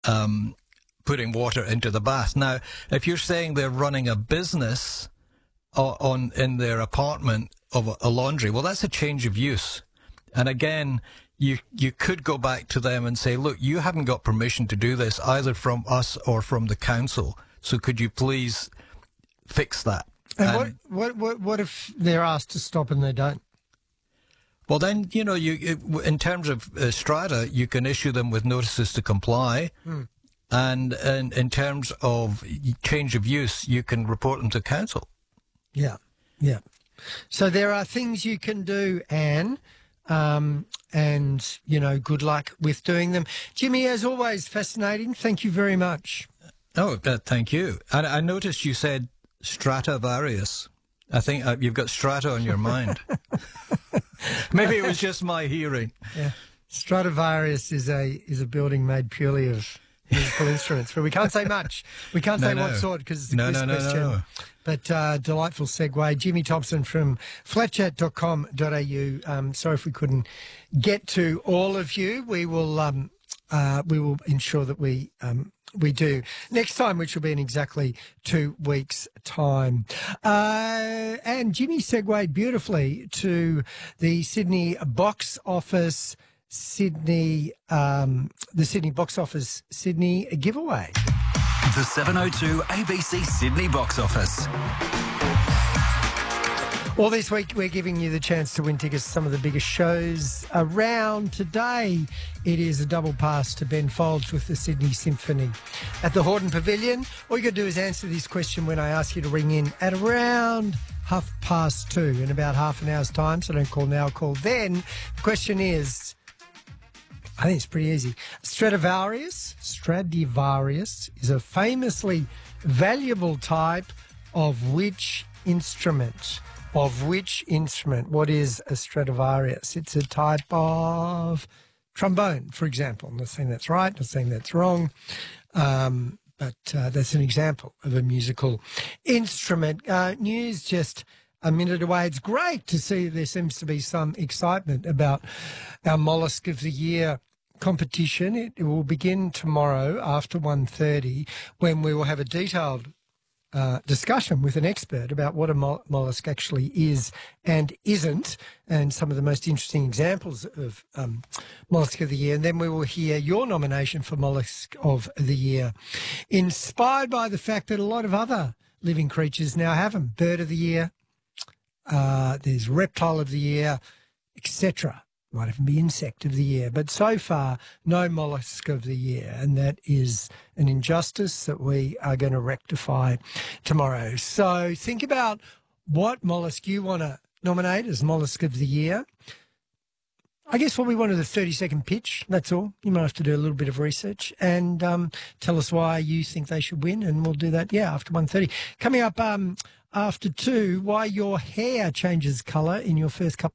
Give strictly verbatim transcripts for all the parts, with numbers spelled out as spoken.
um, putting water into the bath. Now, if you're saying they're running a business on, on in their apartment of a, a laundry, well, that's a change of use. And again, you you could go back to them and say, look, you haven't got permission to do this either from us or from the council. So could you please fix that? And, and what, what what what if they're asked to stop and they don't? Well, then, you know, you it, in terms of uh, strata, you can issue them with notices to comply. Mm. And, and in terms of change of use, you can report them to council. Yeah, yeah. So there are things you can do, Anne, um, and, you know, good luck with doing them. Jimmy, as always, fascinating. Thank you very much. Oh, uh, thank you. And I noticed you said Stradivarius. I think uh, you've got strata on your mind. Maybe it was just my hearing. Yeah, Stradivarius is a is a building made purely of musical instruments, but we can't say much. We can't no, say no. what sort because it's a no, quiz no, no, question. No, no. But uh, delightful segue. Jimmy Thompson from flatchat dot com dot a u. Um, sorry if we couldn't get to all of you. We will um, uh, we will ensure that we um, we do next time, which will be in exactly two weeks' time. Uh, and Jimmy segued beautifully to the Sydney box office. Sydney, um, the Sydney box office Sydney giveaway. The seven oh two A B C Sydney box office. Well, this week we're giving you the chance to win tickets to some of the biggest shows around. Today it is a double pass to Ben Folds with the Sydney Symphony at the Hordern Pavilion. All you got to do is answer this question when I ask you to ring in at around half past two in about half an hour's time. So don't call now, call then. The question is, I think it's pretty easy. Stradivarius, Stradivarius is a famously valuable type of which instrument? Of which instrument? What is a Stradivarius? It's a type of trombone, for example. I'm not saying that's right, not saying that's wrong, um, but uh, that's an example of a musical instrument. Uh, news just a minute away. It's great to see there seems to be some excitement about our Mollusk of the Year competition. It, it will begin tomorrow after one thirty when we will have a detailed uh, discussion with an expert about what a mol- mollusk actually is and isn't, and some of the most interesting examples of um, Mollusk of the Year. And then we will hear your nomination for Mollusk of the Year, inspired by the fact that a lot of other living creatures now have them. Bird of the Year, uh, there's Reptile of the Year, et cetera. Might even be Insect of the Year, but so far no Mollusk of the Year, and that is an injustice that we are going to rectify tomorrow. So think about what mollusk you want to nominate as Mollusk of the Year. I guess what we wanted a thirty-second pitch, that's all. You might have to do a little bit of research and um, tell us why you think they should win, and we'll do that, yeah, after one thirty. Coming up um, after two, why your hair changes colour in your first couple.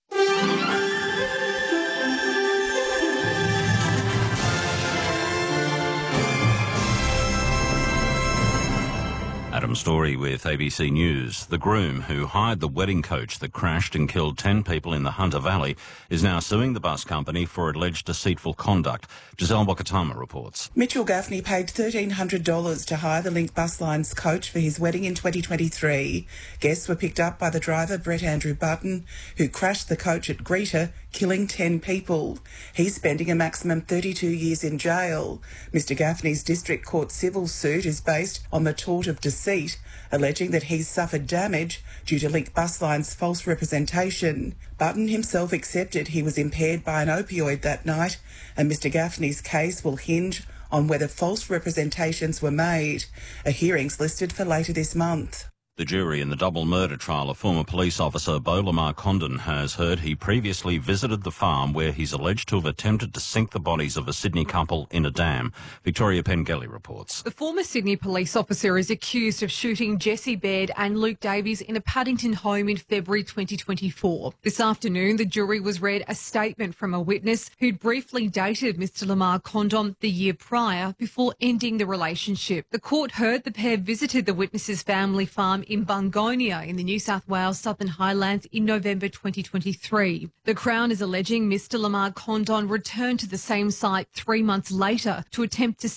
Adam Story with A B C News. The groom who hired the wedding coach that crashed and killed ten people in the Hunter Valley is now suing the bus company for alleged deceitful conduct. Giselle Wakatama reports. Mitchell Gaffney paid one thousand three hundred dollars to hire the Link Bus Line's coach for his wedding in twenty twenty-three. Guests were picked up by the driver, Brett Andrew Button, who crashed the coach at Greeter, killing ten people. He's spending a maximum thirty-two years in jail. Mister Gaffney's district court civil suit is based on the tort of deceit, alleging that he's suffered damage due to Link Bus Line's false representation. Button himself accepted he was impaired by an opioid that night, and Mister Gaffney's case will hinge on whether false representations were made. A hearing's listed for later this month. The jury in the double murder trial of former police officer Beau Lamar Condon has heard he previously visited the farm where he's alleged to have attempted to sink the bodies of a Sydney couple in a dam. Victoria Pengelly reports. The former Sydney police officer is accused of shooting Jesse Baird and Luke Davies in a Paddington home in February twenty twenty-four. This afternoon, the jury was read a statement from a witness who'd briefly dated Mister Lamar Condon the year prior before ending the relationship. The court heard the pair visited the witness's family farm in Bungonia in the New South Wales Southern Highlands in November twenty twenty-three. The Crown is alleging Mister Lamar Condon returned to the same site three months later to attempt to